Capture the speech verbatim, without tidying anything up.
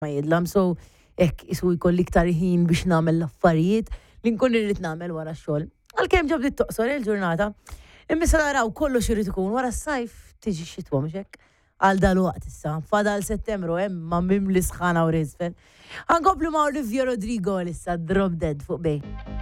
ma jidlam, so ek isu jkolli iktar ħin biex nagħmel l-affarijiet li nkun irrid nagħmel wara x-xogħol. Għalkemm ġobdi toqsor il-ġurnata, imbissa naraw kollox irid ikun wara s-sajf tiġi x-xitwa mhux hekk. Għal dal-waqt issa, fadal Settembru hemm ma mimli sħana u rizfel. Ħankomplu ma' Olivia Rodrigo issa Drop Dead fuq bej.